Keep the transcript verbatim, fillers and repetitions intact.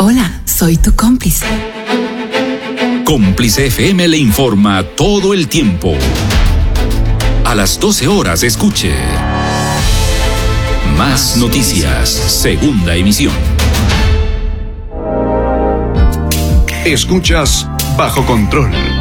Hola, soy tu cómplice. Cómplice F M le informa todo el tiempo. A las doce horas escuche Más Noticias, segunda emisión. Escuchas Bajo Control.